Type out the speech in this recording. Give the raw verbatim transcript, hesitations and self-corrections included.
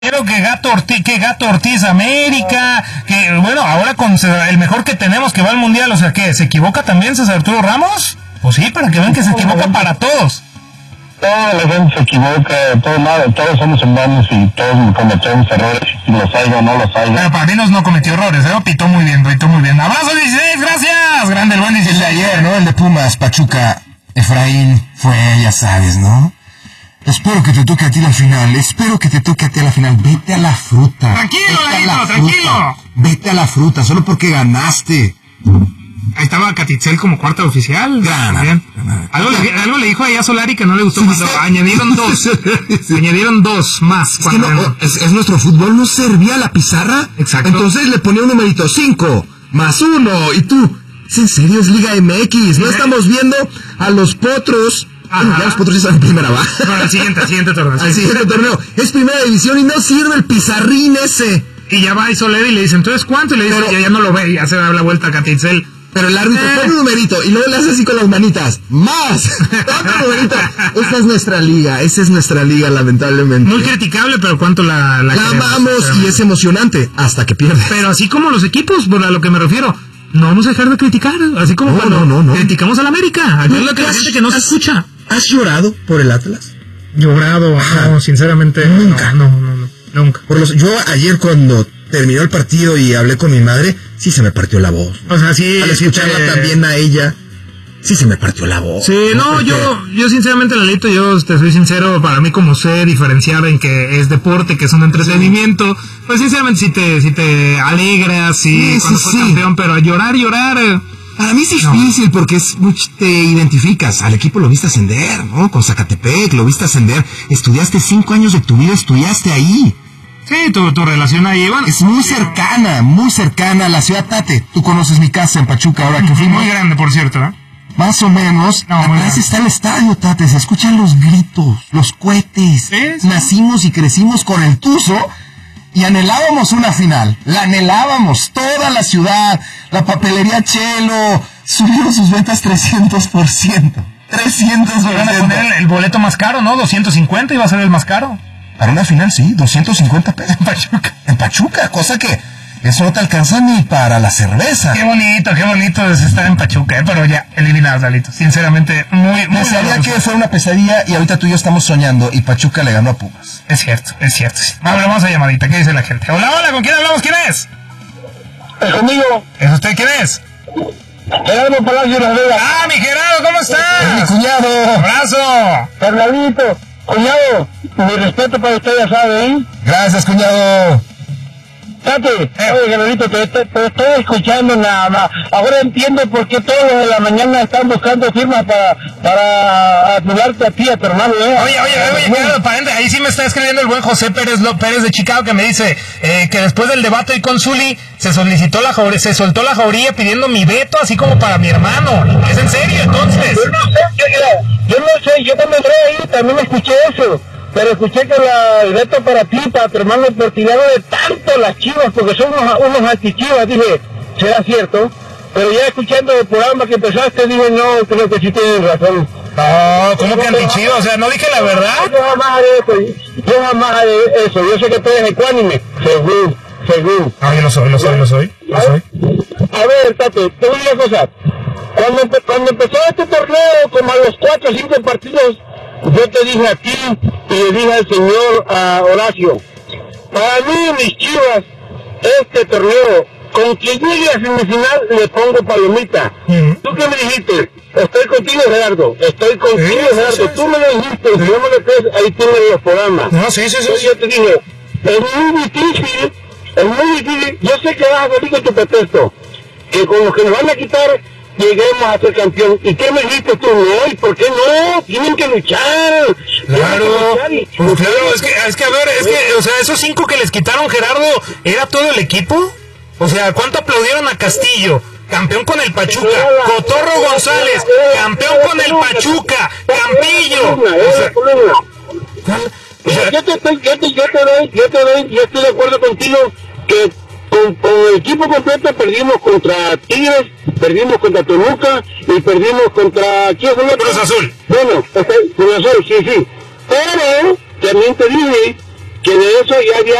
Pero que Gato Ortiz, que Gato Ortiz América, que bueno, ahora con el mejor que tenemos que va al Mundial, o sea, ¿qué? ¿Se equivoca también César Arturo Ramos? Pues sí, para que vean que se equivoca para todos. Toda la gente se equivoca, todo nada, todos somos humanos y todos cometemos errores, si los hay o no los hay. Pero para menos no cometió errores, ¿eh? Pitó muy bien, pitó muy bien. ¡Abrazo dieciséis, gracias! Grande el buen dieciséis. El de ayer, ¿no? El de Pumas, Pachuca, Efraín, fue, ya sabes, ¿no? Espero que te toque a ti la final, espero que te toque a ti a la final. Vete a la fruta. Tranquilo, Ladito, tranquilo. Fruta. Vete a la fruta, solo porque ganaste. Ahí estaba Catitzel como cuarta oficial. Gana, bien. gana. Algo, le, algo le dijo ahí a Solari que no le gustó cuando añadieron dos. Añadieron dos más. Es que no, es, es nuestro fútbol, no servía la pizarra. Exacto. Entonces le ponía un numerito cinco más uno y tú. ¿Es en serio? Es Liga M X. No estamos viendo a los potros. Bueno, ya los potros están en primera baja. No, al siguiente, al siguiente torneo. Al siguiente torneo. Es primera división y no sirve el pizarrín ese. Y ya va y Solari y le dice, ¿entonces cuánto? Y le dice, Pero, ya, ya no lo ve y ya se da la vuelta a Catitzel. Pero el árbitro eh. pone un numerito y luego le hace así con las manitas. ¡Más! Otro numerito. Esta es nuestra liga, esa es nuestra liga, lamentablemente. Muy criticable, pero cuánto la... La, la amamos y es emocionante hasta que pierde. Pero así como los equipos, por a lo que me refiero, no vamos a dejar de criticar. Así como no, cuando no, no, no. criticamos al América. Aquí es lo que la gente que no se escucha. ¿Has llorado por el Atlas? Llorado, no, sinceramente. Nunca. No, no, no, no nunca. Por los, yo ayer cuando terminó el partido y hablé con mi madre, sí se me partió la voz. O sea, sí. Al escucharla sí te... también a ella, sí se me partió la voz. Sí, no, Porque... yo, yo sinceramente, Lalito, yo te soy sincero, para mí como sé diferenciar en que es deporte, que es un entretenimiento, sí. Pues sinceramente sí te, sí te alegras, sí, sí, cuando sí, fue sí. campeón, pero a llorar, llorar... Para mí es difícil no. porque es mucho, te identificas, al equipo lo viste ascender, ¿no? Con Zacatepec lo viste ascender, estudiaste cinco años de tu vida, estudiaste ahí. Sí, tu, tu relación ahí, bueno. Es muy cercana, muy cercana a la ciudad Tate. Tú conoces mi casa en Pachuca ahora que fuimos. Muy grande, por cierto, ¿eh? Más o menos. No, atrás está el estadio, Tate. Se escuchan los gritos, los cohetes. ¿Sí? Sí. Nacimos y crecimos con el Tuzo y anhelábamos una final. La anhelábamos. Toda la ciudad, la papelería Chelo, subieron sus ventas trescientos por ciento. trescientos por ciento. Van a poner el, el boleto más caro, ¿no? doscientos cincuenta iba a ser el más caro. Para una final, sí, doscientos cincuenta pesos en Pachuca. En Pachuca, cosa que eso no te alcanza ni para la cerveza. Qué bonito, qué bonito es estar en Pachuca, ¿eh? Pero ya, eliminados, Dalito. Sinceramente, muy, muy... Desearía que fue una pesadilla y ahorita tú y yo estamos soñando y Pachuca le ganó a Pumas. Es cierto, es cierto. Sí. Vamos, vamos a llamadita, ¿qué dice la gente? Hola, hola, ¿con quién hablamos? ¿Quién es? ¿Es conmigo? ¿Es usted quién es? Gerardo Palacio de Las Vegas. Ah, mi Gerardo, ¿cómo estás? Es mi cuñado. Abrazo. Fernandito. Cuñado, mi respeto para usted, ya sabe, ¿eh? Gracias, cuñado. Tate, eh. oye, Gerardito, te, te, te estoy escuchando nada más. Ahora entiendo por qué todos los de la mañana están buscando firmas para, para anularte a ti, a tu hermano, ¿eh? Oye, oye, oye, Gerardo, parente, ahí sí me está escribiendo el buen José Pérez López de Chicago, que me dice eh, que después del debate hoy con Zuli se solicitó la jauría, se soltó la jauría pidiendo mi veto, así como para mi hermano. ¿Es en serio, entonces? Yo no sé, yo, yo, yo no sé, yo cuando entré ahí también escuché eso. Pero escuché que la, el veto para ti, para tu hermano, por tirado de tanto las Chivas, porque son unos, unos antichivas, dije, será cierto. Pero ya escuchando el programa que empezaste, dije, no, creo que sí tienes razón. No, ¿cómo que antichivas? O sea, ¿no dije la verdad? Yo jamás haré eso, yo jamás haré eso. Yo sé que tú eres ecuánime, según, según. Ah, yo lo soy, lo soy, lo soy, lo soy. A ver, Tate, te voy a decir una cosa. Cuando, empe cuando empezó este torneo, como a los cuatro o cinco partidos, yo te dije a ti y le dije al señor uh, Horacio, para mí, mis Chivas, este torneo, con quien llegue a semifinal, le pongo palomita. Uh-huh. ¿Tú qué me dijiste? Estoy contigo, Gerardo. Estoy contigo, sí, Gerardo. Sí, sí, Tú me lo dijiste, si no me lo crees, ahí tienes los programas. No, sí, sí, sí. Entonces yo te dije, es muy difícil, es muy difícil. Yo sé que vas a salir con tu pretexto, que con los que nos van a quitar, lleguemos a ser campeón. ¿Y qué me dijiste tú? No, ¿y por qué no? Tienen que luchar. Claro, luchar y... pues claro, es que, es que a ver, es que, o sea, esos cinco que les quitaron, Gerardo, ¿era todo el equipo? O sea, ¿cuánto aplaudieron a Castillo? Campeón con el Pachuca. Cotorro González, campeón con el Pachuca. Campillo. O sea, o sea, yo te estoy, yo te, yo te doy, yo te doy, yo estoy de acuerdo contigo que Con, con el equipo completo perdimos contra Tigres, perdimos contra Toluca y perdimos contra... ¿Quién fue el otro? Cruz Azul. Bueno, Cruz Azul, sí, sí. Pero también te dije que de eso ya había